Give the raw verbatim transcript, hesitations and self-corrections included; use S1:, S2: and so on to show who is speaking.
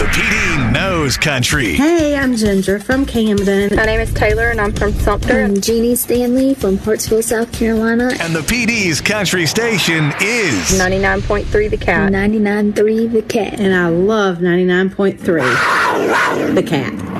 S1: The P D knows country.
S2: Hey, I'm Ginger from Camden.
S3: My name is Taylor, and I'm from Sumter.
S4: I'm Jeannie Stanley from Hartsville, South Carolina.
S1: And the P D's country station is
S3: ninety-nine point three The Cat.
S4: ninety-nine point three The Cat.
S2: And I love ninety-nine point three The Cat.